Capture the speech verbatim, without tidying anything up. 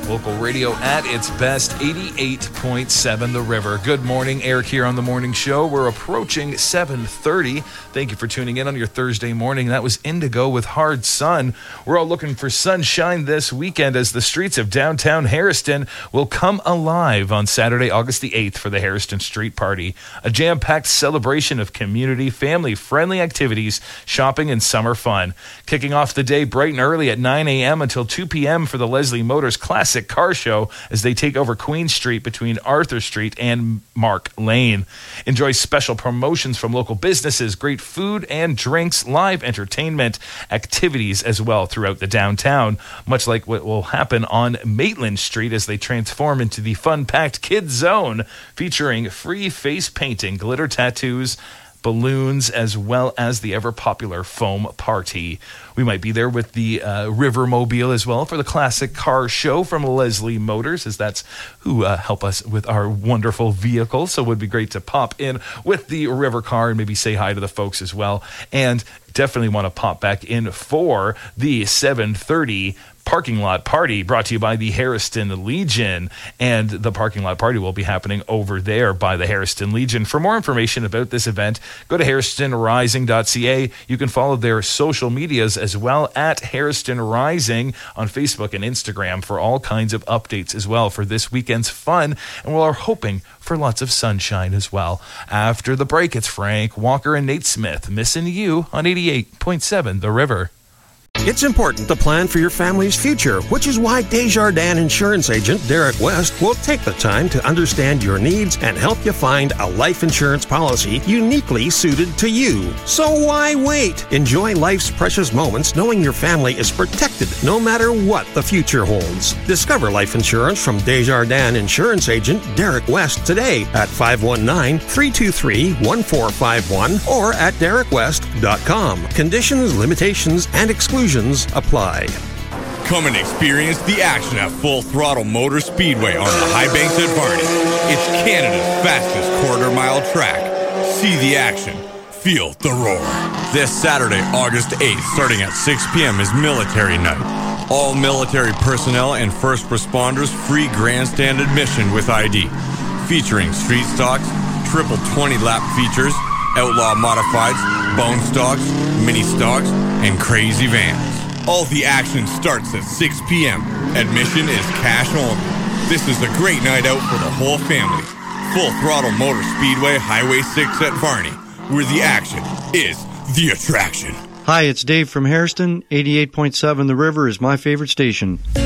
Local radio at its best, eighty-eight point seven The River. Good morning, Eric here on The Morning Show. We're approaching seven thirty. Thank you for tuning in on your Thursday morning. That was Indigo with Hard Sun. We're all looking for sunshine this weekend as the streets of downtown Harriston will come alive on Saturday, August the eighth for the Harriston Street Party. A jam-packed celebration of community, family-friendly activities, shopping, and summer fun. Kicking off the day bright and early at nine a.m. until two p.m. for the Leslie Motors Classic Car Show as they take over Queen Street between Arthur Street and Mark Lane. Enjoy special promotions from local businesses, great food and drinks, live entertainment, activities as well throughout the downtown, much like what will happen on Maitland Street as they transform into the fun-packed Kids Zone, featuring free face painting, glitter tattoos, balloons, as well as the ever-popular foam party. We might be there with the uh, Rivermobile as well for the classic car show from Leslie Motors, as that's who uh, help us with our wonderful vehicles. So it would be great to pop in with the River car and maybe say hi to the folks as well. And definitely want to pop back in for the seven thirty parking lot party brought to you by the Harriston Legion, and the parking lot party will be happening over there by the Harriston Legion. For more information about this event, go to harriston rising dot c a. You can follow their social medias as well at Harriston Rising on Facebook and Instagram for all kinds of updates as well for this weekend's fun, and we're hoping for lots of sunshine as well. After the break, it's Frank Walker and Nate Smith missing you on eighty-eight point seven The River. It's important to plan for your family's future, which is why Desjardins insurance agent Derek West will take the time to understand your needs and help you find a life insurance policy uniquely suited to you. So why wait? Enjoy life's precious moments knowing your family is protected no matter what the future holds. Discover life insurance from Desjardins insurance agent Derek West today at five one nine, three two three, one four five one or at derek west dot com. Conditions, limitations, and exclusions apply. Come and experience the action at Full Throttle Motor Speedway on the High Banks at Varney. It's Canada's fastest quarter-mile track. See the action. Feel the roar. This Saturday, August eighth, starting at six p.m. is Military Night. All military personnel and first responders free grandstand admission with I D. Featuring street stocks, triple twenty-lap features, outlaw modifieds, bone stocks, mini stocks, and crazy vans. All the action starts at six p.m. Admission is cash only. This is a great night out for the whole family. Full Throttle Motor Speedway, Highway six at Varney, where the action is the attraction. Hi, it's Dave from Harriston. eighty-eight point seven The River is my favorite station.